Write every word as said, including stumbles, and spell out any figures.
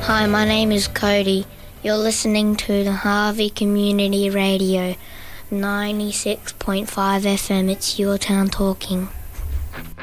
Hi, my name is Cody. You're listening to the Harvey Community Radio, ninety-six point five F M. It's your town talking.